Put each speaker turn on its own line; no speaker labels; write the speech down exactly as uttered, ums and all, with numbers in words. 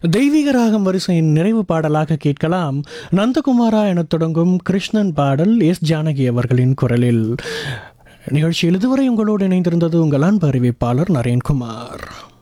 தெய்வீக ராகம் வரிசையின் நிறைவு பாடலாக கேட்கலாம் நந்தகுமாரா எனத் தொடங்கும் கிருஷ்ணன் பாடல் எஸ் ஜானகி அவர்களின் குரலில். நிகழ்ச்சியில் இதுவரை உங்களோடு இணைந்திருந்தது உங்கள் அன்பு அறிவிப்பாளர் நரேன்குமார்.